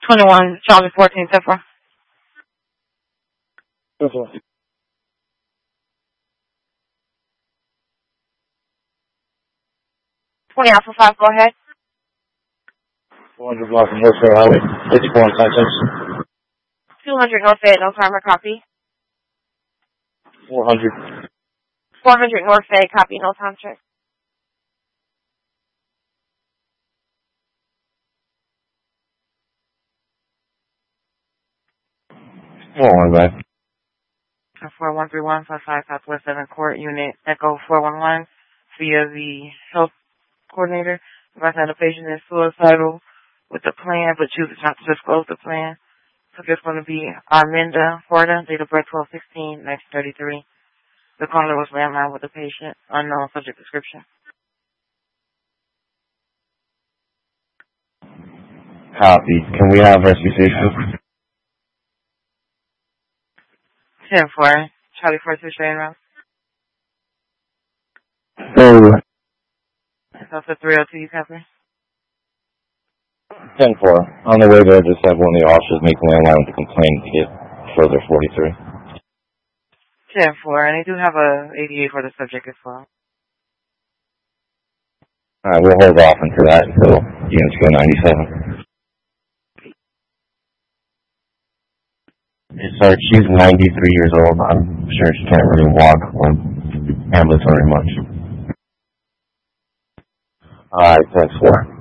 21, Charlie 14, 10-4. 10-4. 20 Alpha 5, go ahead. 400 block from North Fair Highway. 54 on Sanchez. 200 North Fayette, no timer, copy. 400. 400 North Fayette, copy, no time check. One back. 413155 Southwest 7 Court, Unit Echo 411, via the health coordinator. Advise that the patient is suicidal with the plan, but chooses not to disclose the plan. So it's going to be Arminda Horta, date of birth 12/16/1933. The caller was landline with the patient, unknown subject description. Copy. Can we have resuscitation? 10-4, Charlie 42, Shane Rouse. Oh. That's a 302, you copy? 10-4. On the way there, just have one of the officers make landline with the complaint to get further 43. 10-4, and they do have a ADA for the subject as well. Alright, we'll hold off until that until units go 97. So she's 93 years old. I'm sure she can't really walk or ambulatory much. Alright, 10-4.